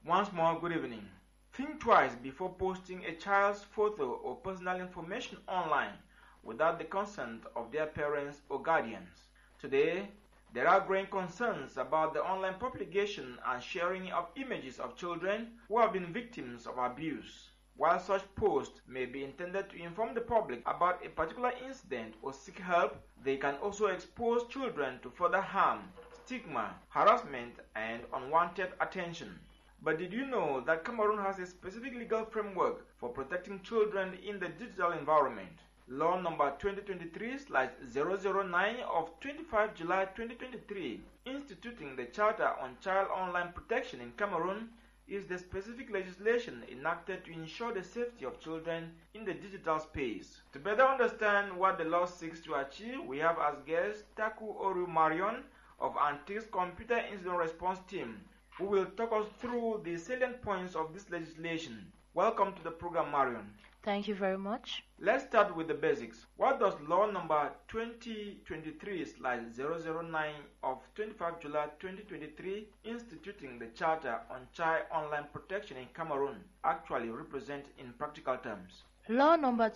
Once more, good evening. Think twice before posting a child's photo or personal information online without the consent of their parents or guardians. Today, there are growing concerns about the online propagation and sharing of images of children who have been victims of abuse. While such posts may be intended to inform the public about a particular incident or seek help, they can also expose children to further harm, stigma, harassment, and unwanted attention. But did you know that Cameroon has a specific legal framework for protecting children in the digital environment? Law number 2023/009 of 25 July 2023, instituting the Charter on Child Online Protection in Cameroon, is the specific legislation enacted to ensure the safety of children in the digital space. To better understand what the law seeks to achieve, we have as guest Taku Oru Marion of Antiques Computer Incident Response Team, who will talk us through the salient points of this legislation. Welcome to the program, Marion. Thank you very much. Let's start with the basics. What does law number 2023/009 of 25 July 2023, instituting the Charter on Child Online Protection in Cameroon, actually represent in practical terms? Law number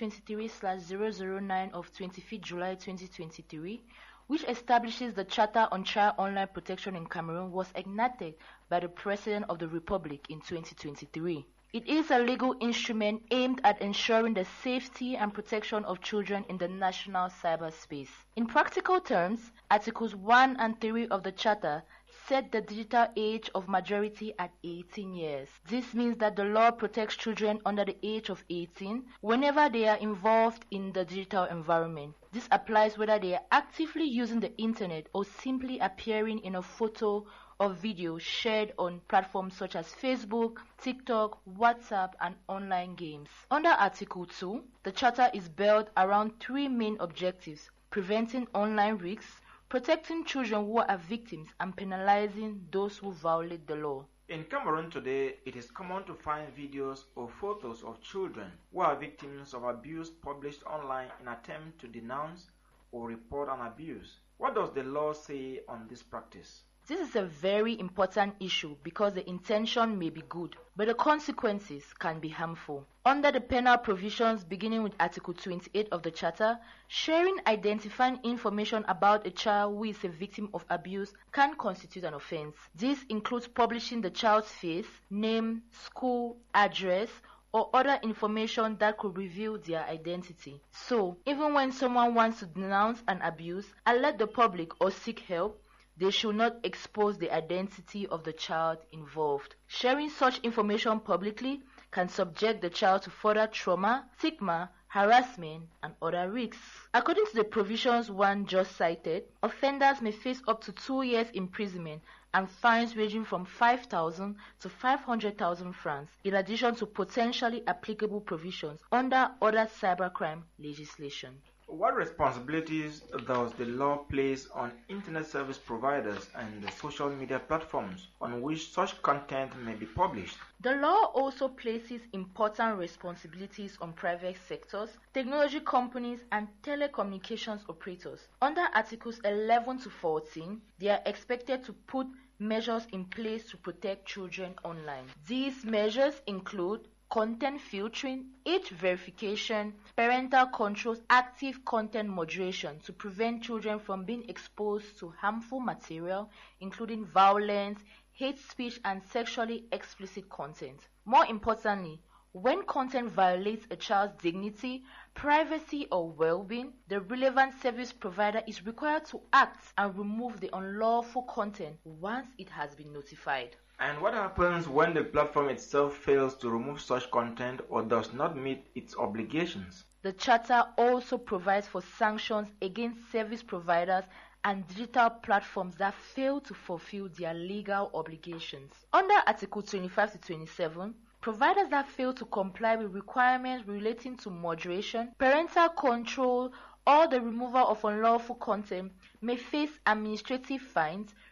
2023/009 of 25 July 2023, which establishes the Charter on Child Online Protection in Cameroon, was enacted by the President of the Republic in 2023. It is a legal instrument aimed at ensuring the safety and protection of children in the national cyberspace. In practical terms, Articles 1 and 3 of the Charter set the digital age of majority at 18 years. This means that the law protects children under the age of 18 whenever they are involved in the digital environment. This applies whether they are actively using the internet or simply appearing in a photo or video shared on platforms such as Facebook, TikTok, WhatsApp, and online games. Under Article 2, the Charter is built around three main objectives: preventing online risks, protecting children who are victims, and penalizing those who violate the law. In Cameroon today, it is common to find videos or photos of children who are victims of abuse published online in an attempt to denounce or report an abuse. What does the law say on this practice? This is a very important issue because the intention may be good, but the consequences can be harmful. Under the penal provisions beginning with Article 28 of the Charter, sharing identifying information about a child who is a victim of abuse can constitute an offense. This includes publishing the child's face, name, school, address, or other information that could reveal their identity. So, even when someone wants to denounce an abuse, alert the public or seek help, they should not expose the identity of the child involved. Sharing such information publicly can subject the child to further trauma, stigma, harassment, and other risks. According to the provisions one just cited, offenders may face up to 2 years imprisonment and fines ranging from 5,000 to 500,000 francs, in addition to potentially applicable provisions under other cybercrime legislation. What responsibilities does the law place on internet service providers and the social media platforms on which such content may be published? The law also places important responsibilities on private sectors, technology companies, and telecommunications operators. Under Articles 11 to 14, they are expected to put measures in place to protect children online. These measures include content filtering, age verification, parental controls, active content moderation to prevent children from being exposed to harmful material, including violence, hate speech, and sexually explicit content. More importantly, when content violates a child's dignity, privacy, or well-being, the relevant service provider is required to act and remove the unlawful content once it has been notified. And what happens when the platform itself fails to remove such content or does not meet its obligations? The Charter also provides for sanctions against service providers and digital platforms that fail to fulfill their legal obligations. Under Article 25 to 27, providers that fail to comply with requirements relating to moderation, parental control, or the removal of unlawful content may face administrative fines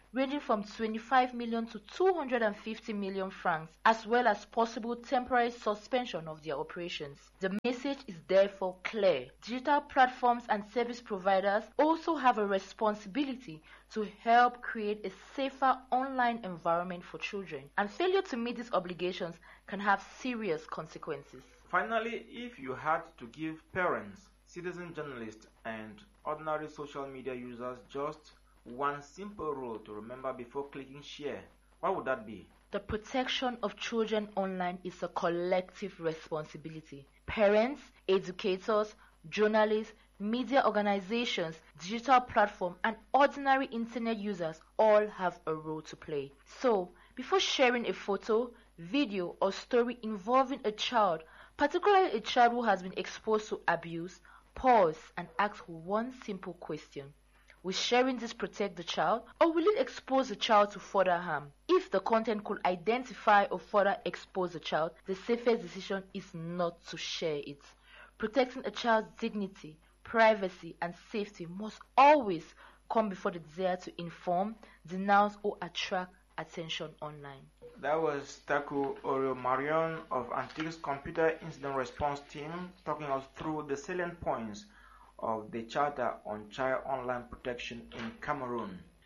ranging from 25 million to 250 million francs, as well as possible temporary suspension of their operations. The message is therefore clear. Digital platforms and service providers also have a responsibility to help create a safer online environment for children, and failure to meet these obligations can have serious consequences. Finally, if you had to give parents, citizen journalists, and ordinary social media users just one simple rule to remember before clicking share, what would that be? The protection of children online is a collective responsibility. Parents, educators, journalists, media organizations, digital platforms, and ordinary internet users all have a role to play. So, before sharing a photo, video, or story involving a child, particularly a child who has been exposed to abuse, pause and ask one simple question. Will sharing this protect the child, or will it expose the child to further harm? If the content could identify or further expose the child, the safest decision is not to share it. Protecting a child's dignity, privacy, and safety must always come before the desire to inform, denounce, or attract attention online. That was Taku Orio-Marion of Antiques Computer Incident Response Team talking us through the salient points of the Charter on Child Online Protection in Cameroon.